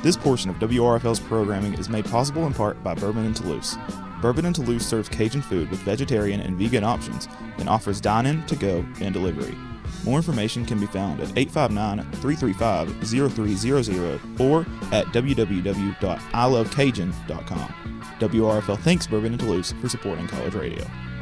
This portion of WRFL's programming is made possible in part by Bourbon and Toulouse. Bourbon and Toulouse serves Cajun food with vegetarian and vegan options and offers dine-in, to-go, and delivery. More information can be found at 859-335-0300 or at www.ilovecajun.com. WRFL thanks Bourbon and Toulouse for supporting college radio.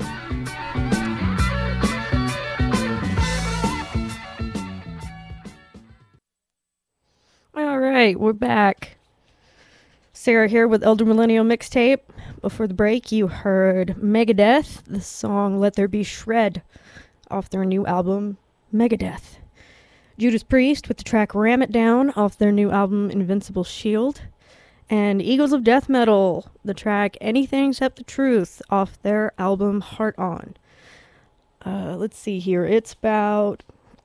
All right, we're back. Sarah here with Elder Millennial Mixtape. Before the break, you heard Megadeth, the song Let There Be Shred, off their new album, Megadeth. Judas Priest with the track Ram It Down, off their new album, Invincible Shield. And Eagles of Death Metal, the track Anything Except the Truth, off their album, Heart On. Let's see here. It's about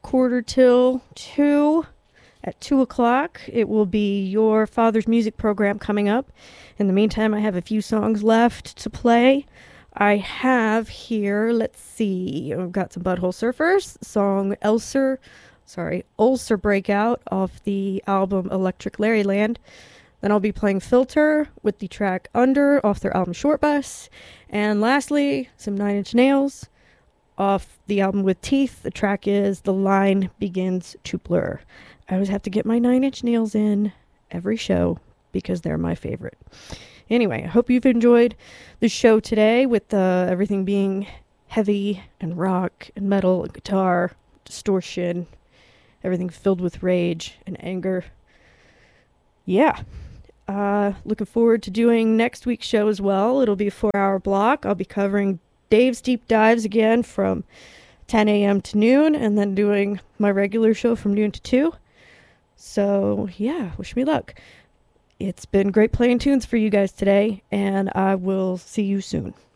1:45 at 2 o'clock. It will be Your Father's Music program coming up. In the meantime, I have a few songs left to play. I have here, let's see, I've got some Butthole Surfers, song Ulcer Breakout off the album Electric Larryland. Then I'll be playing Filter with the track Under off their album Short Bus. And lastly, some Nine Inch Nails off the album With Teeth. The track is The Line Begins to Blur. I always have to get my Nine Inch Nails in every show because they're my favorite. Anyway, I hope you've enjoyed the show today with everything being heavy and rock and metal and guitar, distortion, everything filled with rage and anger. Yeah. Looking forward to doing next week's show as well. It'll be a 4-hour block. I'll be covering Dave's Deep Dives again from 10 a.m. to noon, and then doing my regular show from noon to 2. So, yeah, wish me luck. It's been great playing tunes for you guys today, and I will see you soon.